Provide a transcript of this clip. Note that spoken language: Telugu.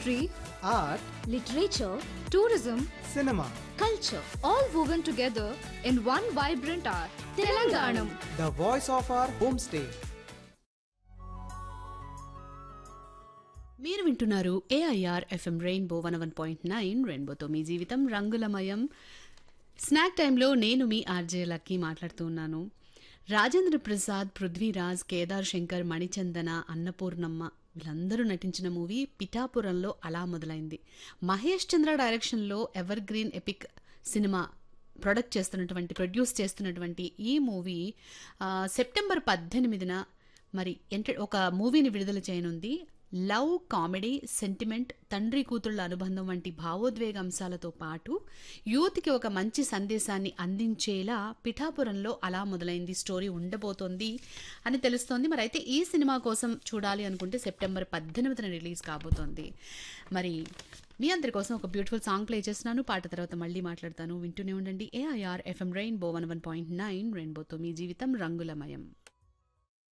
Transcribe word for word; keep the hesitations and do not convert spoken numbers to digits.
history, art, literature, tourism, cinema. culture, all woven together in one vibrant art. Telanganam. The voice of our homestay. మీరు వింటున్నారు AIR FM rainbow one one point nine రెయిన్బోతో మీ జీవితం రంగులమయం. స్నాక్ టైంలో నేను మీ ఆర్జే లక్కీ మాట్లాడుతూ ఉన్నాను. రాజేంద్ర ప్రసాద్, పృథ్వీరాజ్, కేదార్ శంకర్, మణిచందన, అన్నపూర్ణమ్మ వీళ్ళందరూ నటించిన మూవీ పిఠాపురంలో అలా మొదలైంది. మహేష్ చంద్ర డైరెక్షన్లో ever green epic cinema product చేస్తున్నటువంటి ప్రొడ్యూస్ చేస్తున్నటువంటి ఈ మూవీ సెప్టెంబర్ పద్దెనిమిదిన మరి ఎంట ఒక మూవీని విడుదల చేయనుంది. లవ్, కామెడీ, సెంటిమెంట్, తండ్రి కూతుళ్ల అనుబంధం వంటి భావోద్వేగ అంశాలతో పాటు యూత్కి ఒక మంచి సందేశాన్ని అందించేలా పిఠాపురంలో అలా మొదలైంది స్టోరీ ఉండబోతోంది అని తెలుస్తోంది. మరి అయితే ఈ సినిమా కోసం చూడాలి అనుకుంటే సెప్టెంబర్ పద్దెనిమిదిన రిలీజ్ కాబోతోంది. మరి మీ అందరి కోసం ఒక బ్యూటిఫుల్ సాంగ్ ప్లే చేస్తున్నాను. పాట తర్వాత మళ్ళీ మాట్లాడతాను. వింటూనే ఉండండి AIR FM rainbow one one point nine రెయిన్బోతో మీ జీవితం రంగులమయం.